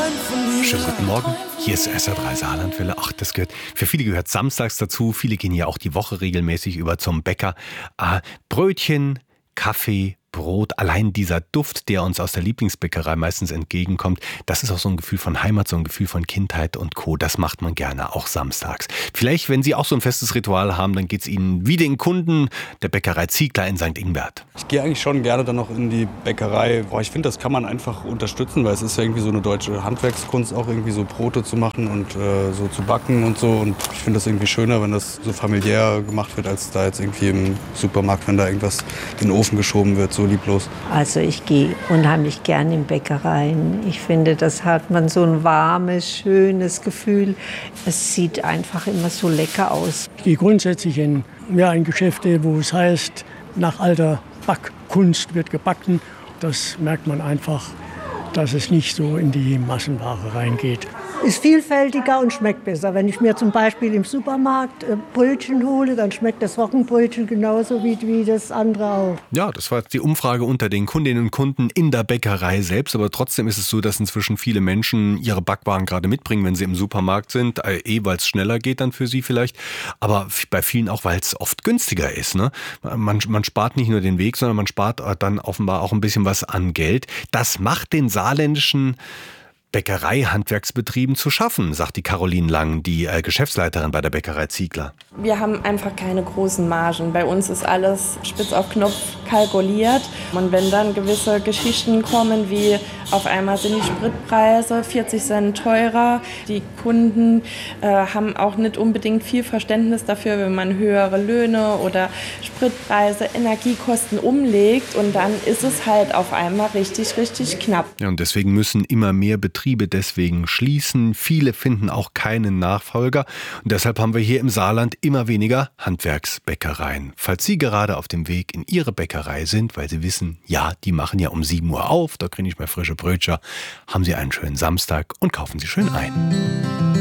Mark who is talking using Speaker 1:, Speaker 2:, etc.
Speaker 1: Schönen guten Morgen, hier ist SR3 Saarlandwelle. Ach, für viele gehört samstags dazu. Viele gehen ja auch die Woche regelmäßig über zum Bäcker. Brötchen, Kaffee, Brot, allein dieser Duft, der uns aus der Lieblingsbäckerei meistens entgegenkommt, das ist auch so ein Gefühl von Heimat, so ein Gefühl von Kindheit und Co. Das macht man gerne, auch samstags. Vielleicht, wenn Sie auch so ein festes Ritual haben, dann geht es Ihnen wie den Kunden der Bäckerei Ziegler in St. Ingbert.
Speaker 2: Ich gehe eigentlich schon gerne dann noch in die Bäckerei. Ich finde, das kann man einfach unterstützen, weil es ist ja irgendwie so eine deutsche Handwerkskunst, auch irgendwie so Brote zu machen und so zu backen und so. Und ich finde das irgendwie schöner, wenn das so familiär gemacht wird, als da jetzt irgendwie im Supermarkt, wenn da irgendwas in den Ofen geschoben wird, so lieblos.
Speaker 3: Also ich gehe unheimlich gerne in Bäckereien. Ich finde, das hat man so ein warmes, schönes Gefühl. Es sieht einfach immer so lecker aus.
Speaker 4: Ich gehe grundsätzlich in Geschäfte, wo es heißt, nach alter Backkunst wird gebacken. Das merkt man einfach, dass es nicht so in die Massenware reingeht.
Speaker 5: Ist vielfältiger und schmeckt besser. Wenn ich mir zum Beispiel im Supermarkt Brötchen hole, dann schmeckt das Roggenbrötchen genauso wie das andere auch.
Speaker 1: Ja, das war jetzt die Umfrage unter den Kundinnen und Kunden in der Bäckerei selbst. Aber trotzdem ist es so, dass inzwischen viele Menschen ihre Backwaren gerade mitbringen, wenn sie im Supermarkt sind. Weil es schneller geht dann für sie vielleicht. Aber bei vielen auch, weil es oft günstiger ist. Ne? Man spart nicht nur den Weg, sondern man spart dann offenbar auch ein bisschen was an Geld. Das macht den saarländischen Bäckerei-Handwerksbetrieben zu schaffen, sagt die Caroline Lang, die Geschäftsleiterin bei der Bäckerei Ziegler.
Speaker 6: Wir haben einfach keine großen Margen. Bei uns ist alles spitz auf Knopf kalkuliert. Und wenn dann gewisse Geschichten kommen, wie auf einmal sind die Spritpreise 40 Cent teurer, die Kunden haben auch nicht unbedingt viel Verständnis dafür, wenn man höhere Löhne oder Spritpreise, Energiekosten umlegt. Und dann ist es halt auf einmal richtig, richtig knapp.
Speaker 1: Ja, und deswegen müssen immer mehr Betriebe deswegen schließen. Viele finden auch keinen Nachfolger. Und deshalb haben wir hier im Saarland immer weniger Handwerksbäckereien. Falls Sie gerade auf dem Weg in Ihre Bäckerei sind, weil Sie wissen, ja, die machen ja um 7 Uhr auf, da kriege ich mal frische Brötchen, haben Sie einen schönen Samstag und kaufen Sie schön ein.